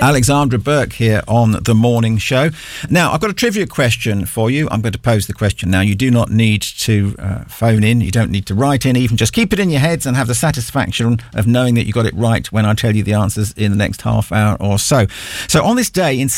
Alexandra Burke here on The Morning Show. Now, I've got a trivia question for you. I'm going to pose the question now. You do not need to phone in. You don't need to write in even. Just keep it in your heads and have the satisfaction of knowing that you got it right when I tell you the answers in the next half hour or so. So on this day in